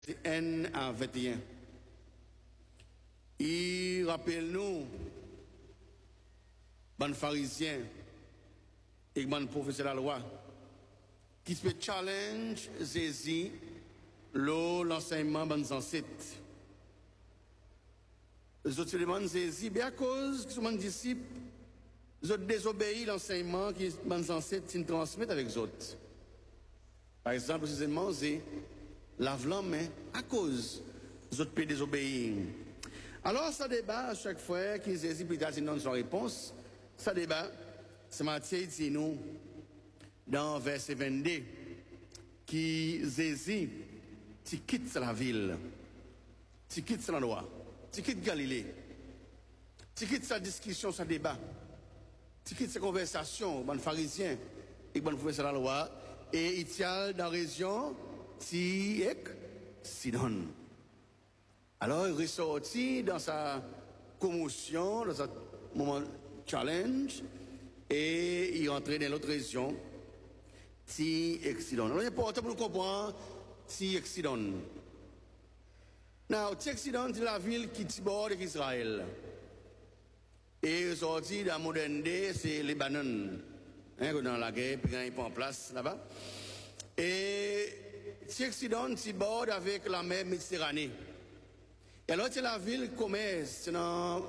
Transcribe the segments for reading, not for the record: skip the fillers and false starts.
1 à 21. Il rappelle nous, les pharisiens et les professeurs de la loi, qui se challenge Jésus l'enseignement de nos ancêtres. Les autres demandent Jésus, bien à cause que mes disciples, ils ont désobéi l'enseignement que mes ancêtres transmettent avec les autres. Par exemple, précisément, c'est lave la main à cause des autres pays désobéir. Alors, ça débat à chaque fois que Jésus peut donner son réponse. Ça débat, c'est Matthieu dit nous, dans verset 22, qui Jésus, tu quittes la ville, tu quittes l'endroit, tu quittes Galilée, tu quittes sa discussion, sa débat, tu quittes sa conversation, les pharisiens et les professeurs de la loi, et il tient dans la région, Sidon. Alors il ressortit dans sa commotion, dans sa moment challenge, et il rentrait dans l'autre région, Sidon. Alors il est important pour nous comprendre Sidon. Now, Sidon, c'est la ville qui borde Israël. Et sorti dans la modernité, c'est Libanon. Dans la guerre, puis il prend en place là-bas. Et Sidon, c'est borde avec la mer Méditerranée. Et alors, c'est la ville commerce, c'est un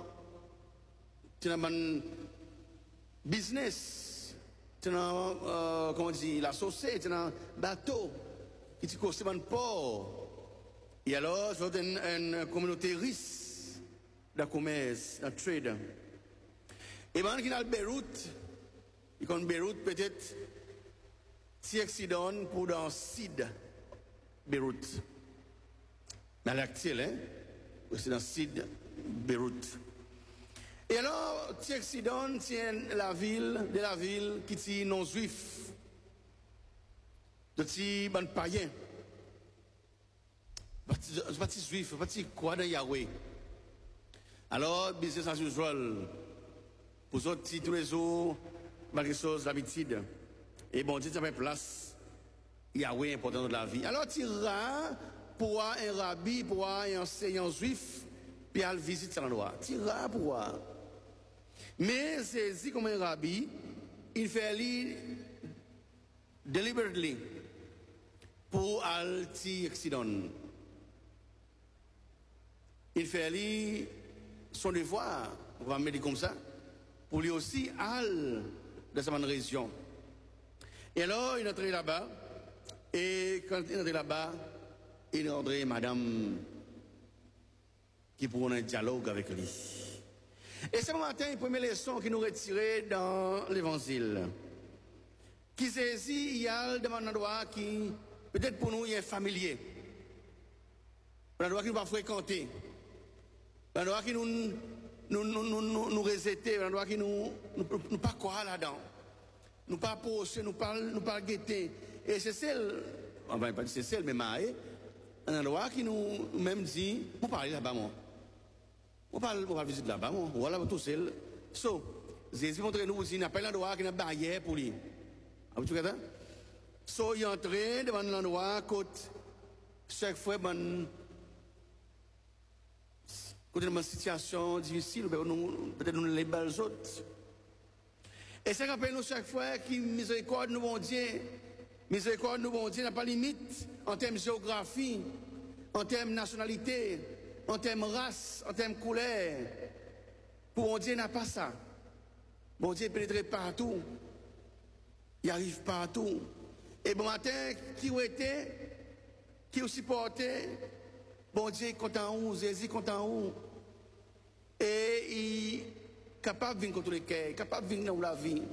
business, c'est un, comment dire, la société, c'est un bateau qui est construit dans le port. Et alors, c'est une communauté riche de commerce, de trade. Et maintenant, il y a le Beyrouth. Il y a Beyrouth, peut-être, Sidon pour dans Sid, Beyrouth. Mais l'actuel, hein? C'est dans Sid, Beyrouth. Et alors, Sidon, c'est la ville qui est non-juif. De ces ban païens. Pas de juif, pas de quoi de Yahweh. Alors, business as usual. Pour autres, tous les jours, quelque chose d'habitude. Et bon, Dieu, ça fait place. Yahweh important de la vie. Alors, tu iras pour un rabbi, pour un enseignant juif, puis aller visiter cet endroit. Tu iras pour. Mais c'est comme un rabbi, il fait aller deliberately pour aller Sidon. Il fait aller son devoir, on va mettre comme ça, pour lui aussi aller dans cette région. Et alors, il est entré là-bas, et quand il est entré là-bas, il est entré madame qui pour un dialogue avec lui. Et ce matin, une première leçon qui nous retirait dans l'évangile. Qui saisit, il y a dans un endroit qui, peut-être pour nous, il est familier. Un endroit qui nous va fréquenter. Un endroit qui nous réséter, un endroit qui nous pas croire là-dedans. Nous pas poser, nous pas guetter. Et c'est celle, enfin, pas c'est celle, mais maïe, un endroit qui nous même dit, vous parlez là-bas, moi. On va visiter là-bas, moi. Voilà, tout seul. So, Jésus montre nous aussi, il n'y a pas l'endroit qui a une barrière pour lui. Vous voyez ça? So, il est entré devant l'endroit, côté, chaque fois, quand on est dans une situation difficile, peut-être nous les balles autres. Et ça rappelle nous chaque fois que miséricorde nous, bon Dieu, n'a pas limite en termes de géographie, en termes de nationalité, en termes de race, en termes de couleur. Pour mon Dieu n'a pas ça. Bon Dieu pénètre partout. Il arrive partout. Et bon matin, qui vous supportait, bon Dieu compte en où, Jésus compte en où. Et il est capable de venir contre les cœurs, capable de venir dans la vie.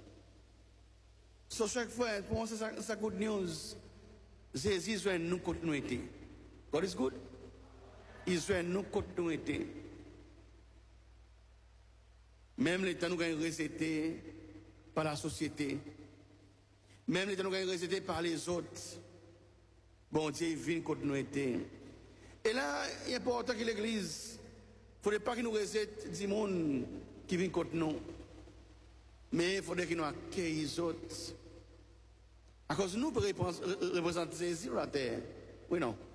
So chaque fois, pour moi, c'est ça good news. Jésus joue nous continuité. God is good. Il joue nous continuité. Même les temps nous gagnons rejetés par la société. Même les temps nous gagnons rejetés par les autres. Bon Dieu, il vient continuité. Et là, il est important que l'Église, il ne faudrait pas qu'il nous rejette du monde qui vient contre nous. Mais il faudrait qu'il nous accueille les autres. À cause de nous, pour représenter Jésus sur la terre. Oui, non.